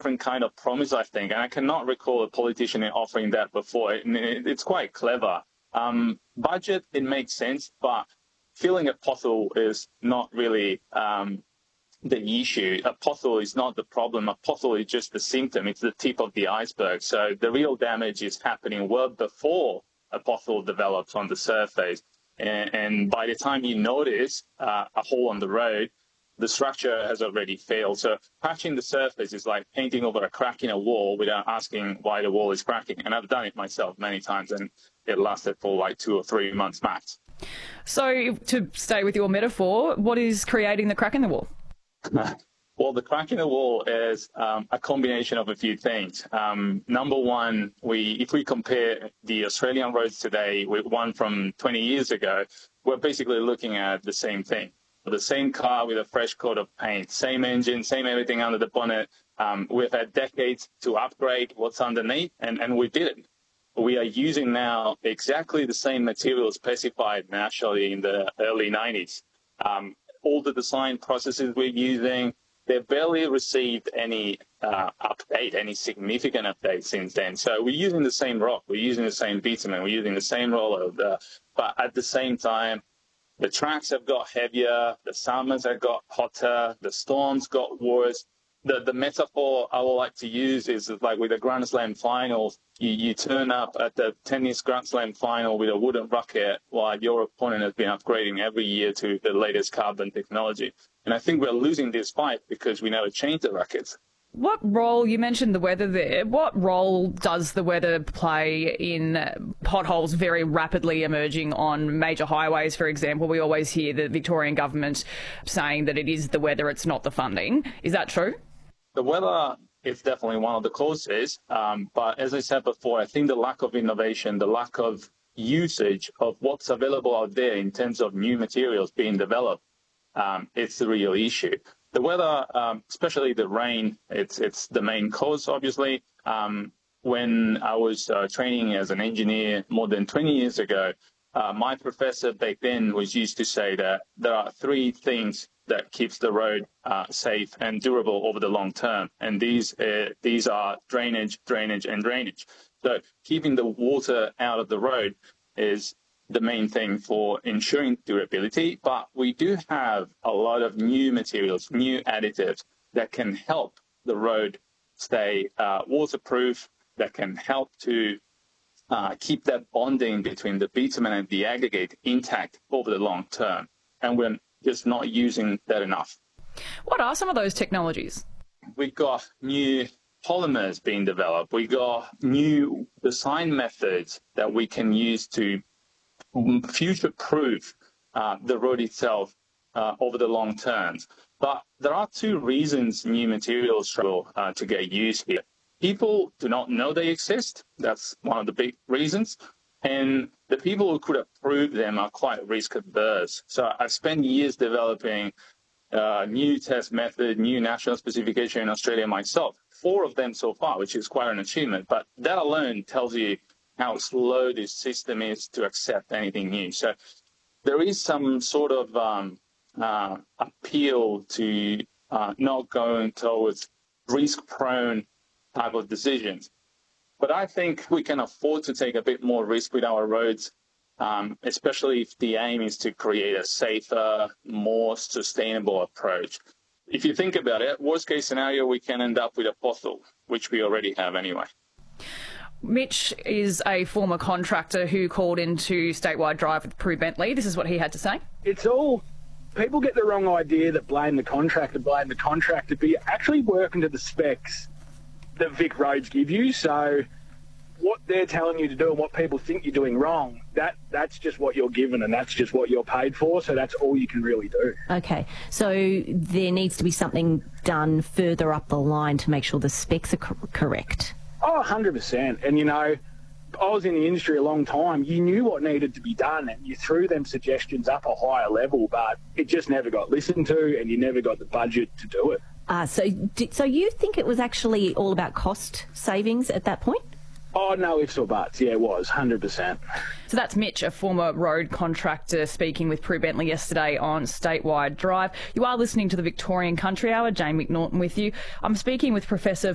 different kind of promise, I think, and I cannot recall a politician offering that before. It's quite clever. Budget, it makes sense, but filling a pothole is not really the issue. A pothole is not the problem. A pothole is just the symptom. It's the tip of the iceberg. So the real damage is happening well before a pothole develops on the surface. And by the time you notice a hole on the road, the structure has already failed. So patching the surface is like painting over a crack in a wall without asking why the wall is cracking. And I've done it myself many times, and it lasted for like 2 or 3 months max. So to stay with your metaphor, what is creating the crack in the wall? Well, the crack in the wall is a combination of a few things. Number one, if we compare the Australian roads today with one from 20 years ago, we're basically looking at the same thing. The same car with a fresh coat of paint, same engine, same everything under the bonnet. We've had decades to upgrade what's underneath, and we didn't. We are using now exactly the same material specified nationally in the early 90s. All the design processes we're using, they've barely received any update, any significant update since then. So we're using the same rock, we're using the same bitumen, we're using the same roller, but at the same time, the tracks have got heavier, the summers have got hotter, the storms got worse. The metaphor I would like to use is like with the Grand Slam finals, you turn up at the tennis Grand Slam final with a wooden racket while your opponent has been upgrading every year to the latest carbon technology. And I think we're losing this fight because we never changed the rackets. What role, you mentioned the weather there, what role does the weather play in potholes very rapidly emerging on major highways, for example? We always hear the Victorian government saying that it is the weather, it's not the funding. Is that true? The weather is definitely one of the causes, but as I said before, I think the lack of innovation, the lack of usage of what's available out there in terms of new materials being developed, it's the real issue. The weather, especially the rain, it's the main cause, obviously. When I was training as an engineer more than 20 years ago, my professor back then was used to say that there are 3 things that keeps the road safe and durable over the long term. And these are drainage, drainage, and drainage. So keeping the water out of the road is the main thing for ensuring durability. But we do have a lot of new materials, new additives that can help the road stay waterproof, that can help to keep that bonding between the bitumen and the aggregate intact over the long term. And we're just not using that enough. What are some of those technologies? We've got new polymers being developed. We got new design methods that we can use to future-proof the road itself over the long term. But there are 2 reasons new materials struggle to get used here. People do not know they exist. That's one of the big reasons. And the people who could approve them are quite risk averse. So I've spent years developing new test method, new national specification in Australia myself. 4 of them so far, which is quite an achievement. But that alone tells you how slow this system is to accept anything new. So there is some sort of appeal to not going towards risk-prone type of decisions. But I think we can afford to take a bit more risk with our roads, especially if the aim is to create a safer, more sustainable approach. If you think about it, worst case scenario, we can end up with a pothole, which we already have anyway. Mitch is a former contractor who called into Statewide Drive with Prue Bentley. This is what he had to say. It's all, people get the wrong idea that blame the contractor, but you're actually working to the specs that Vic Roads give you. So what they're telling you to do and what people think you're doing wrong, that's just what you're given and that's just what you're paid for. So that's all you can really do. Okay. So there needs to be something done further up the line to make sure the specs are correct. Oh, 100%. And, you know, I was in the industry a long time. You knew what needed to be done and you threw them suggestions up a higher level, but it just never got listened to and you never got the budget to do it. So you think it was actually all about cost savings at that point? Oh, no ifs or buts. Yeah, it was, 100%. So that's Mitch, a former road contractor, speaking with Prue Bentley yesterday on Statewide Drive. You are listening to the Victorian Country Hour. Jane McNaughton with you. I'm speaking with Professor